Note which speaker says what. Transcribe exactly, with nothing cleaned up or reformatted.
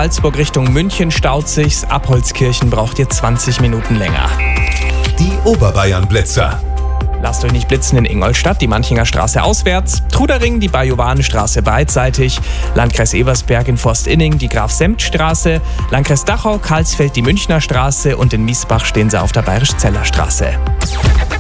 Speaker 1: Salzburg Richtung München staut sich's. Ab Holzkirchen braucht ihr zwanzig Minuten länger.
Speaker 2: Die Oberbayern-Blitzer.
Speaker 1: Lasst euch nicht blitzen in Ingolstadt, die Manchinger Straße auswärts, Trudering, die Bajowanenstraße beidseitig, Landkreis Ebersberg in Forstinning, die Graf-Sempt-Straße, Landkreis Dachau, Karlsfeld, die Münchner Straße und in Miesbach stehen sie auf der Bayerisch-Zeller Straße.